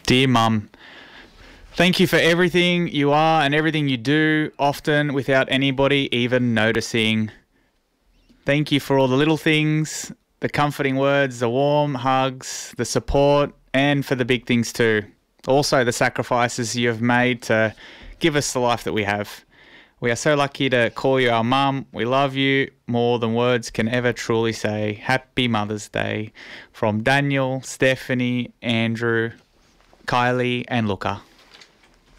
Dear Mum, thank you for everything you are and everything you do, often without anybody even noticing. Thank you for all the little things, the comforting words, the warm hugs, the support, and for the big things too. Also, the sacrifices you have made to give us the life that we have. We are so lucky to call you our mum. We love you more than words can ever truly say. Happy Mother's Day from Daniel, Stephanie, Andrew, Kylie, and Luca.